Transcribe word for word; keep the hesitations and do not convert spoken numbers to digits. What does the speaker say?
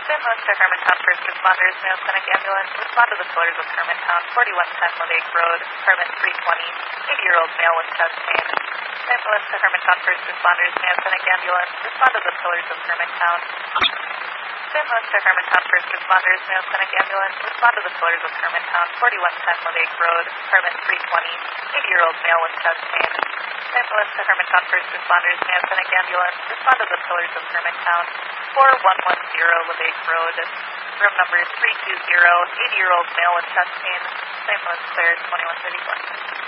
Saint Louis to Hermantown first responders, Mayo Clinic ambulance, respond to the pillars of Hermantown, forty-one ten Levake Road, apartment three twenty, eighty-year-old male with chest pain. Saint Louis to Hermantown first responders, Mayo Clinic ambulance, respond to the pillars of Hermantown. Saint Louis to Hermantown first responders, Mayo Clinic ambulance, respond to the pillars of Hermantown, forty-one ten Levake Road, apartment three twenty, eighty-year-old male with chest pain. Saint Louis to Hermantown first responders, Mayo Clinic ambulance, respond to the pillars of Hermantown, four one one zero Levake Road, room number three two zero, eighty-year-old male with chest pain. Saint Louis clear, twenty-one thirty-four.